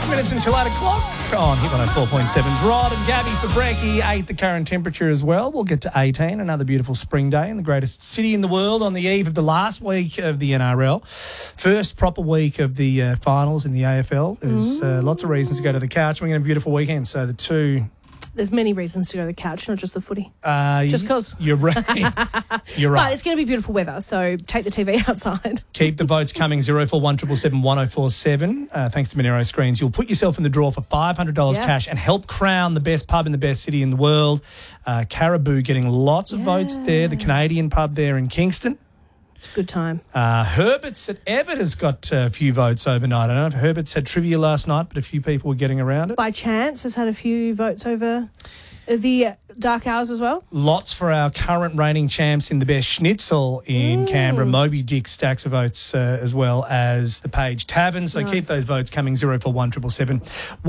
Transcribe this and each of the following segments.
minutes until 8 o'clock on Hit 104.7's Rod and Gabby for brekkie. 8 the current temperature as well. We'll get to 18, another beautiful spring day in the greatest city in the world on the eve of the last week of the NRL. First proper week of the finals in the AFL. There's lots of reasons to go to the couch. We're going to have a beautiful weekend. So the two... There's many reasons to go to the couch, not just the footy. Just because. You're right. You're right. But it's going to be beautiful weather, so take the TV outside. Keep the votes coming, 0417 777 1047. Thanks to Monero Screens. You'll put yourself in the draw for $500 cash and help crown the best pub in the best city in the world. Caribou getting lots of votes there. The Canadian pub there in Kingston. It's a good time. Herbert's at Everett has got a few votes overnight. I don't know if Herbert's had trivia last night, but a few people were getting around it. By Chance has had a few votes over the dark hours as well. Lots for our current reigning champs in the best schnitzel in Canberra. Moby Dick stacks of votes as well as the Page Tavern. So keep those votes coming, 0417 777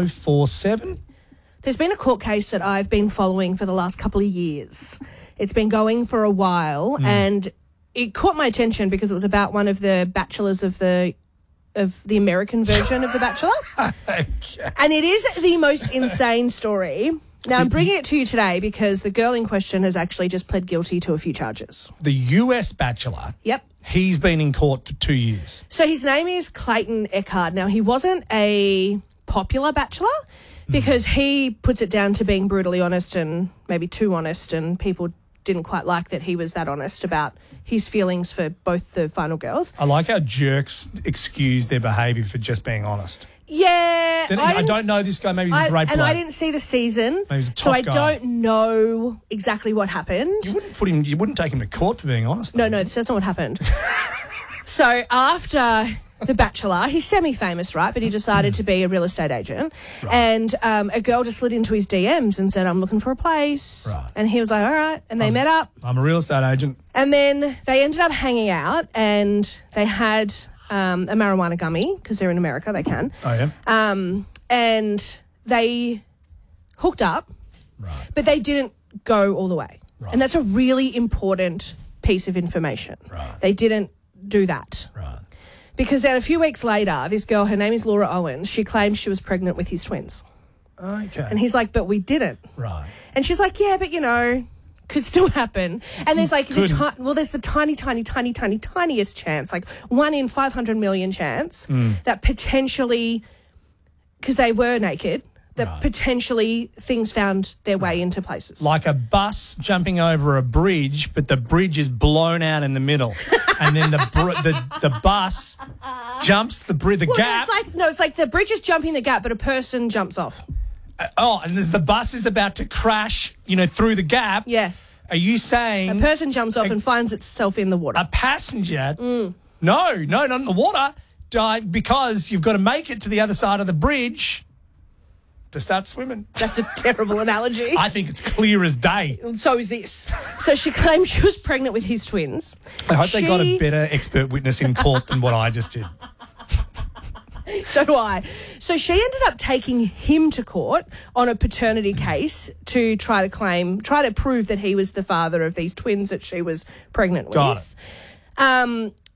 1047. There's been a court case that I've been following for the last couple of years. It's been going for a while and it caught my attention because it was about one of the bachelors of the American version of The Bachelor. Okay. And it is the most insane story. Now, I'm bringing it to you today because the girl in question has actually just pled guilty to a few charges. The US Bachelor. Yep. He's been in court for 2 years. So his name is Clayton Eckhart. Now, he wasn't a popular bachelor because he puts it down to being brutally honest and maybe too honest, and people didn't quite like that he was that honest about his feelings for both the final girls. I like how jerks excuse their behaviour for just being honest. Yeah. I don't know this guy. Maybe he's a great player. And I didn't see the season, Maybe he's a top so I guy. don't know exactly what happened. You wouldn't take him to court for being honest. No, that's not what happened. So after The Bachelor, he's semi-famous, right? But he decided to be a real estate agent. Right. And a girl just slid into his DMs and said, I'm looking for a place. Right. And he was like, all right. And they met up. I'm a real estate agent. And then they ended up hanging out and they had a marijuana gummy because they're in America, they can. Oh, yeah? And they hooked up, but they didn't go all the way. Right. And that's a really important piece of information. Right. They didn't do that. Right. Because then a few weeks later, this girl, her name is Laura Owens, she claimed she was pregnant with his twins. Okay. And he's like, but we didn't. Right. And she's like, yeah, but, could still happen. And there's like, there's the tiniest chance, like 1 in 500 million chance that potentially, because they were naked, that potentially things found their way into places. Like a bus jumping over a bridge, but the bridge is blown out in the middle. And then the bus jumps the gap. It's like the bridge is jumping the gap, but a person jumps off. And as the bus is about to crash, through the gap. Yeah. Are you saying... A person jumps off and finds itself in the water. A passenger... No, not in the water. Died because you've got to make it to the other side of the bridge to start swimming. That's a terrible analogy. I think it's clear as day. So is this. So she claimed she was pregnant with his twins. I hope they got a better expert witness in court than what I just did. So do I. So she ended up taking him to court on a paternity case to try to prove that he was the father of these twins that she was pregnant with. Got it.